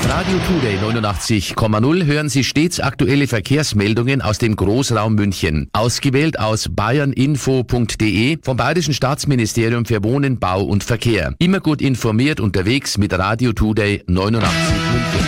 Radio Today 89,0 hören Sie stets aktuelle Verkehrsmeldungen aus dem Großraum München. Ausgewählt aus bayerninfo.de vom Bayerischen Staatsministerium für Wohnen, Bau und Verkehr. Immer gut informiert unterwegs mit Radio Today 89 München.